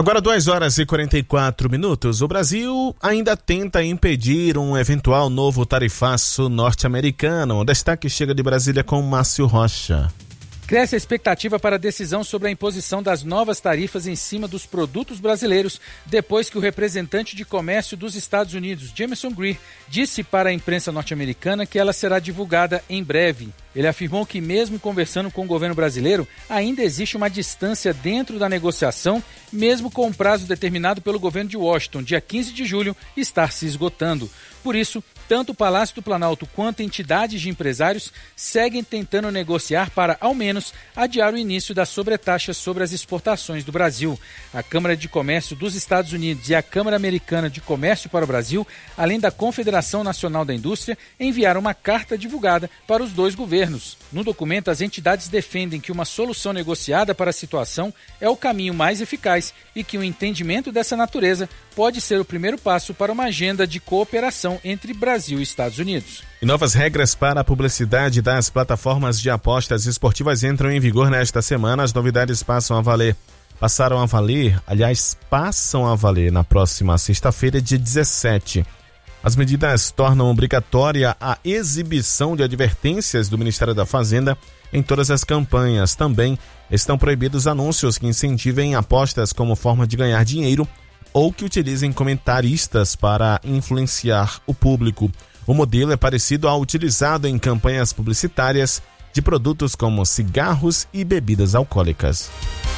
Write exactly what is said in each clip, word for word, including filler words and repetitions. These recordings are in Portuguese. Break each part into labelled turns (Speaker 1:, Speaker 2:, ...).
Speaker 1: Agora duas horas e quarenta e quatro minutos. O Brasil ainda tenta impedir um eventual novo tarifaço norte-americano. O destaque chega de Brasília com Márcio Rocha.
Speaker 2: Cresce a expectativa para a decisão sobre a imposição das novas tarifas em cima dos produtos brasileiros, depois que o representante de comércio dos Estados Unidos, Jameson Greer, disse para a imprensa norte-americana que ela será divulgada em breve. Ele afirmou que, mesmo conversando com o governo brasileiro, ainda existe uma distância dentro da negociação, mesmo com o prazo determinado pelo governo de Washington, dia quinze de julho, estar se esgotando. Por isso, tanto o Palácio do Planalto quanto entidades de empresários seguem tentando negociar para, ao menos, adiar o início das sobretaxas sobre as exportações do Brasil. A Câmara de Comércio dos Estados Unidos e a Câmara Americana de Comércio para o Brasil, além da Confederação Nacional da Indústria, enviaram uma carta divulgada para os dois governos. No documento, as entidades defendem que uma solução negociada para a situação é o caminho mais eficaz e que um entendimento dessa natureza pode ser o primeiro passo para uma agenda de cooperação entre Brasil e Estados Unidos.
Speaker 1: E novas regras para a publicidade das plataformas de apostas esportivas entram em vigor nesta semana. As novidades passam a valer, passaram a valer, aliás, passam a valer na próxima sexta-feira, dia dezessete. As medidas tornam obrigatória a exibição de advertências do Ministério da Fazenda em todas as campanhas. Também estão proibidos anúncios que incentivem apostas como forma de ganhar dinheiro ou que utilizem comentaristas para influenciar o público. O modelo é parecido ao utilizado em campanhas publicitárias de produtos como cigarros e bebidas alcoólicas.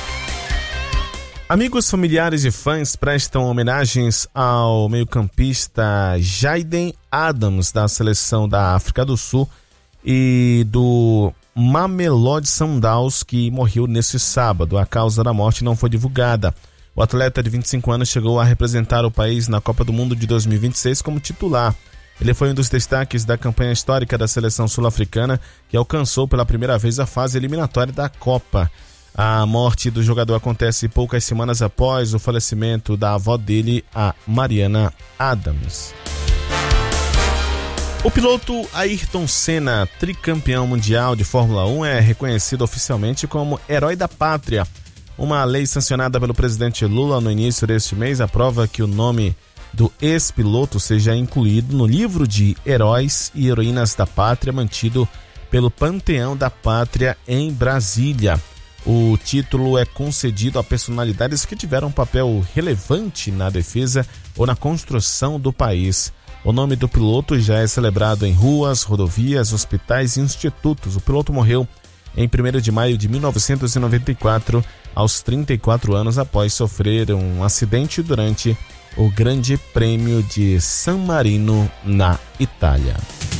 Speaker 1: Amigos, familiares e fãs prestam homenagens ao meio-campista Jaden Adams, da seleção da África do Sul, e do Mamelodi Sundowns, que morreu neste sábado. A causa da morte não foi divulgada. O atleta de vinte e cinco anos chegou a representar o país na Copa do Mundo de dois mil e vinte e seis como titular. Ele foi um dos destaques da campanha histórica da seleção sul-africana, que alcançou pela primeira vez a fase eliminatória da Copa. A morte do jogador acontece poucas semanas após o falecimento da avó dele, a Mariana Adams. O piloto Ayrton Senna, tricampeão mundial de Fórmula um, é reconhecido oficialmente como Herói da Pátria. Uma lei sancionada pelo presidente Lula no início deste mês aprova que o nome do ex-piloto seja incluído no livro de Heróis e Heroínas da Pátria, mantido pelo Panteão da Pátria em Brasília. O título é concedido a personalidades que tiveram um papel relevante na defesa ou na construção do país. O nome do piloto já é celebrado em ruas, rodovias, hospitais e institutos. O piloto morreu em primeiro de maio de mil novecentos e noventa e quatro, aos trinta e quatro anos, após sofrer um acidente durante o Grande Prêmio de San Marino, na Itália.